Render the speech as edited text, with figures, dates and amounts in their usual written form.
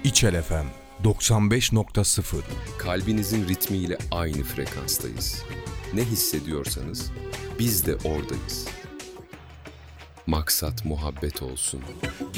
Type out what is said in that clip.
İçel FM 95.0. Kalbinizin ritmiyle aynı frekanstayız. Ne hissediyorsanız biz de oradayız. Maksat muhabbet olsun.